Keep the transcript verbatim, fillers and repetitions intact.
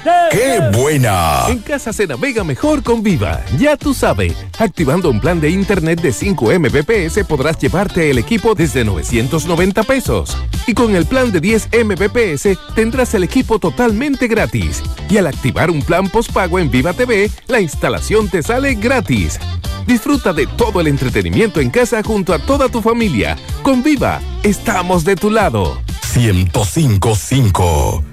¡Qué buena! En casa se navega mejor con Viva. Ya tú sabes, activando un plan de internet de cinco megabits podrás llevarte el equipo desde novecientos noventa pesos. Y con el plan de diez megabits tendrás el equipo totalmente gratis. Y al activar un plan postpago en Viva T V, la instalación te sale gratis. Disfruta de todo el entretenimiento en casa junto a toda tu familia. Con Viva, estamos de tu lado. ciento cinco punto cinco